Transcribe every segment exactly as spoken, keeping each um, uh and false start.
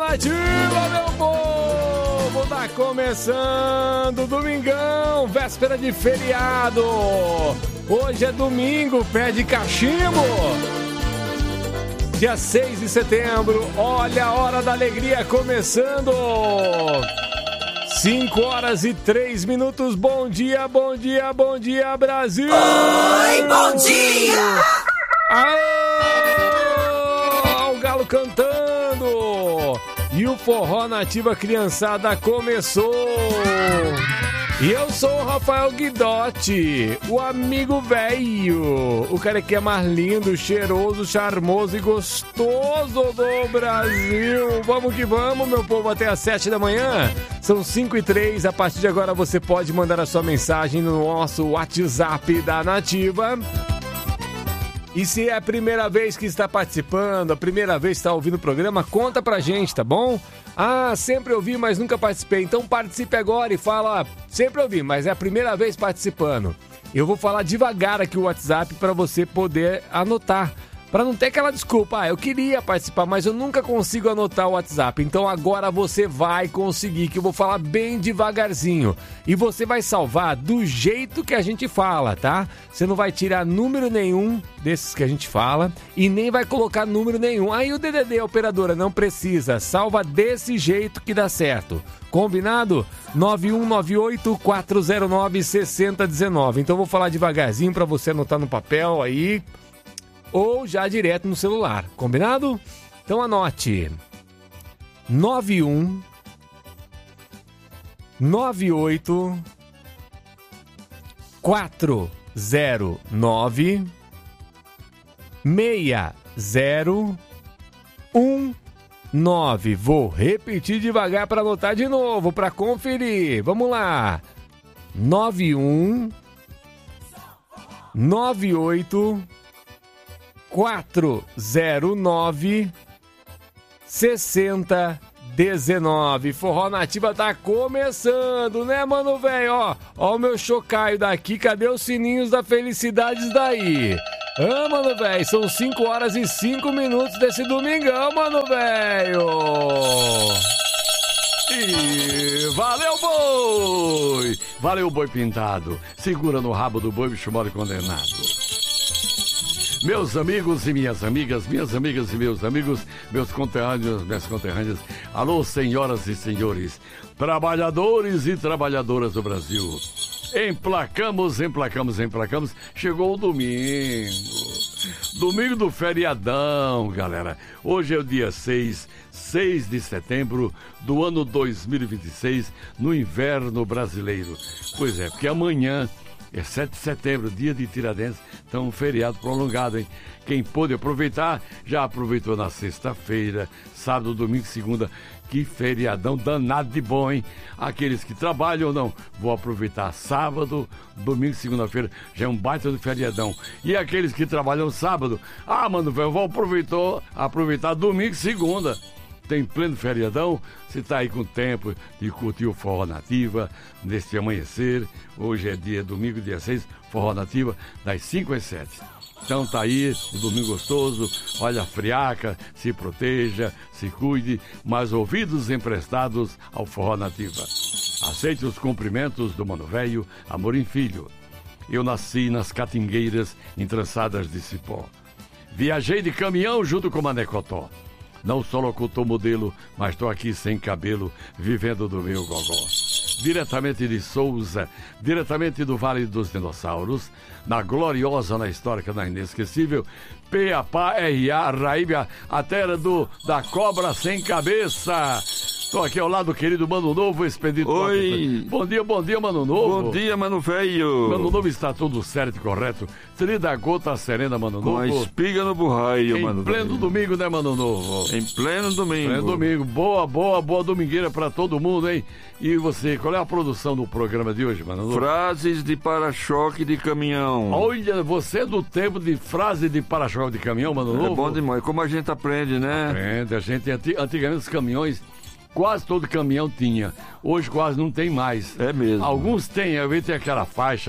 Nativa, meu povo! Tá começando domingão, véspera de feriado. Hoje é domingo, pé de cachimbo. Dia seis de setembro, olha a hora da alegria começando. cinco horas e três minutos, bom dia, bom dia, bom dia, Brasil! Oi, bom dia! Aô, o galo cantando! E o Forró Nativa Criançada começou! E eu sou o Rafael Guidotti, o amigo velho, o cara que é mais lindo, cheiroso, charmoso e gostoso do Brasil. Vamos que vamos, meu povo, até às sete da manhã. São cinco e três, a partir de agora você pode mandar a sua mensagem no nosso WhatsApp da Nativa. E se é a primeira vez que está participando, a primeira vez que está ouvindo o programa, conta pra gente, tá bom? Ah, sempre ouvi, mas nunca participei. Então participe agora e fala, sempre ouvi, mas é a primeira vez participando. Eu vou falar devagar aqui o WhatsApp para você poder anotar. Para não ter aquela desculpa, ah, eu queria participar, mas eu nunca consigo anotar o WhatsApp. Então agora você vai conseguir, que eu vou falar bem devagarzinho. E você vai salvar do jeito que a gente fala, tá? Você não vai tirar número nenhum desses que a gente fala e nem vai colocar número nenhum. Aí o D D D, operadora, não precisa. Salva desse jeito que dá certo. Combinado? nove um nove oito quatro zero nove seis zero um nove. Então eu vou falar devagarzinho para você anotar no papel aí. Ou já direto no celular, combinado? Então anote nove um nove oito quatro zero nove seis zero um nove. Vou repetir devagar para anotar de novo, para conferir. Vamos lá. nove um nove oito quatro zero nove sessenta dezenove. Forró Nativa tá começando, né, mano, velho? Ó, ó o meu chocaio daqui. Cadê os sininhos da felicidade daí? Ah, mano, velho, são cinco horas e cinco minutos desse domingão, mano, velho. E valeu, boi! Valeu, boi pintado. Segura no rabo do boi, bicho mole condenado. Meus amigos e minhas amigas, minhas amigas e meus amigos, meus conterrâneos, minhas conterrâneas, alô, senhoras e senhores, trabalhadores e trabalhadoras do Brasil. Emplacamos, emplacamos, emplacamos, chegou o domingo. Domingo do feriadão, galera. Hoje é o dia seis, seis de setembro do ano dois mil e vinte e seis, no inverno brasileiro. Pois é, porque amanhã é sete de setembro, dia de Tiradentes, então um feriado prolongado, hein? Quem pôde aproveitar, já aproveitou na sexta-feira, sábado, domingo, segunda. Que feriadão danado de bom, hein? Aqueles que trabalham ou não, vou aproveitar sábado, domingo, segunda-feira, já é um baita do feriadão. E aqueles que trabalham sábado, ah, mano, velho, vou aproveitar, aproveitar domingo e segunda. Tem pleno feriadão, você tá aí com tempo de curtir o Forró Nativa neste amanhecer. Hoje é dia domingo, dia seis, Forró Nativa, das cinco às sete. Então tá aí, o domingo gostoso, olha a friaca, se proteja, se cuide, mas ouvidos emprestados ao Forró Nativa. Aceite os cumprimentos do Mano Velho, Amorim Filho. Eu nasci nas catingueiras entrançadas de cipó. Viajei de caminhão junto com Mané Cotó. Não sou locutor modelo, mas estou aqui sem cabelo, vivendo do meu gogó. Diretamente de Souza, diretamente do Vale dos Dinossauros, na gloriosa, na histórica, na inesquecível, P A P A R A, Raíbia, a terra do, da cobra sem cabeça. Estou aqui ao lado do querido Mano Novo, Expedito. Oi! Bom dia, bom dia, Mano Novo. Bom dia, Mano Velho. Mano Novo, está tudo certo e correto. Trida gota serena, Mano Novo. Com a espiga no burraio, em Mano Velho. Em pleno domingo, né, Mano Novo? Em pleno domingo. Pleno domingo. Boa, boa, boa domingueira pra todo mundo, hein? E você, qual é a produção do programa de hoje, Mano Novo? Frases de para-choque de caminhão. Olha, você é do tempo de frase de para-choque de caminhão, Mano Novo? É bom demais. Como a gente aprende, né? Aprende. A gente, antigamente, os caminhões... Quase todo caminhão tinha. Hoje quase não tem mais. É mesmo. Alguns têm, às vezes tem aquela faixa, né?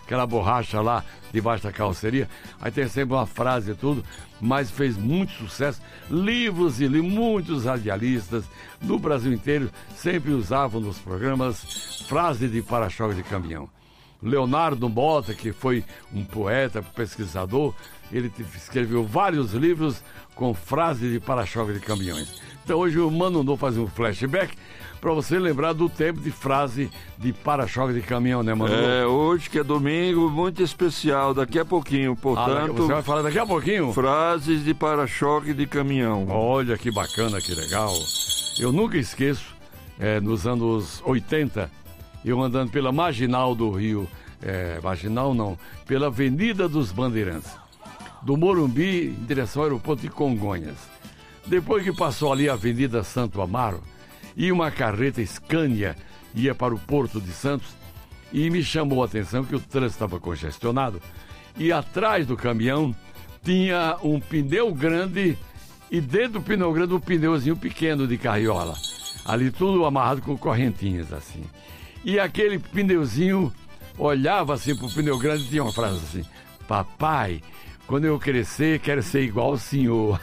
aquela borracha lá debaixo da carroceria. Aí tem sempre uma frase e tudo, mas fez muito sucesso. Livros e livros, muitos radialistas no Brasil inteiro sempre usavam nos programas frase de para-choque de caminhão. Leonardo Mota, que foi um poeta, pesquisador, ele escreveu vários livros com frase de para-choque de caminhões. Então hoje o Mano Novo faz um flashback para você lembrar do tempo de frase de para-choque de caminhão, né, Mano? É, hoje que é domingo, muito especial, daqui a pouquinho, portanto... Ah, você vai falar daqui a pouquinho? Frases de para-choque de caminhão. Olha que bacana, que legal. Eu nunca esqueço, é, nos anos oitenta, eu andando pela Marginal do Rio, é, Marginal não, pela Avenida dos Bandeirantes, do Morumbi em direção ao aeroporto de Congonhas. Depois que passou ali a Avenida Santo Amaro, e uma carreta Scania ia para o Porto de Santos, e me chamou a atenção que o trânsito estava congestionado, e atrás do caminhão tinha um pneu grande, e dentro do pneu grande um pneuzinho pequeno de carriola, ali tudo amarrado com correntinhas assim. E aquele pneuzinho olhava assim pro pneu grande e tinha uma frase assim: papai, quando eu crescer, quero ser igual ao senhor.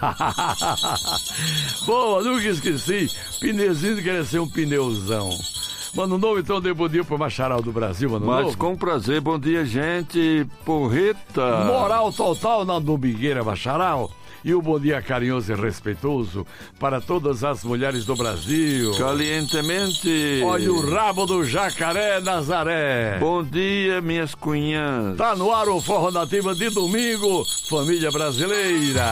Boa, nunca esqueci. Pneuzinho quer ser um pneuzão. Mano Novo, então, dê bom dia pro Macharal do Brasil, Mano Mas Novo. com prazer, bom dia, gente. Porreta. Moral total na Domingueira, Macharal. E o bom dia carinhoso e respeitoso para todas as mulheres do Brasil. Calientemente. Olha o rabo do jacaré Nazaré. Bom dia, minhas cunhãs. Tá no ar o Forró Nativa de domingo, família brasileira.